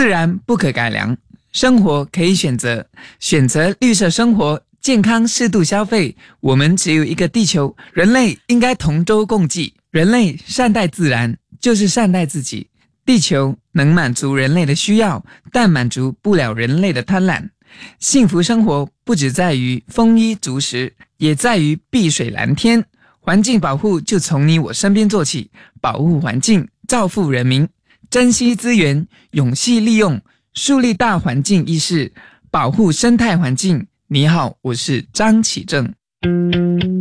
自然不可改良，生活可以选择，选择绿色生活，健康适度消费。我们只有一个地球，人类应该同舟共济。人类善待自然，就是善待自己。地球能满足人类的需要，但满足不了人类的贪婪。幸福生活不只在于丰衣足食，也在于碧水蓝天。环境保护就从你我身边做起，保护环境，造福人民，珍惜资源，永续利用，树立大环境意识，保护生态环境。你好，我是张启正。